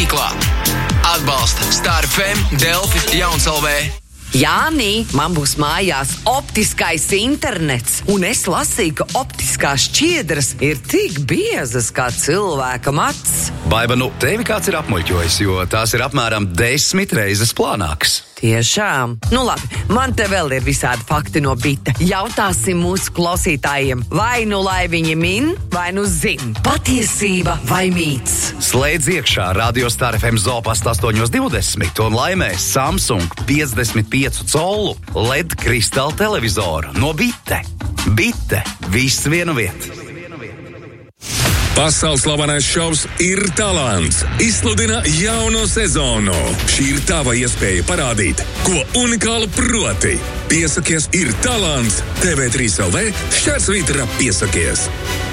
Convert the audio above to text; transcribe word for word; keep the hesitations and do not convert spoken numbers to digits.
tīklā. Atbalsta Star F M, Delfi, Jaunsalvē. Jānī, man būs mājās optiskais internets, un es lasīju, ka optiskās šķiedras ir tik biezas kā cilvēka mats. Baiba, nu, tevi kāds ir apmuļķojis, jo tās ir apmēram desmit reizes plānākas. Tiešām. Nu labi, man te vēl ir visādi fakti no bita. Jautāsim mūsu klausītājiem, vai nu lai viņi min, vai nu zin. Patiesība vai mīts? Slēdz iekšā Radio Star F M Zopast astoņi divdesmit un laimē Samsung piecdesmit piecu colu L E D kristāla televizoru no Bite. Bite. Viss vienu vietu. Pasaules slavenais šovs Ir talants izsludina jauno sezonu. Šī ir tava iespēja parādīt, ko unikālu proti. Piesakies Ir talants T V trīs L V šķērsvītra piesakies.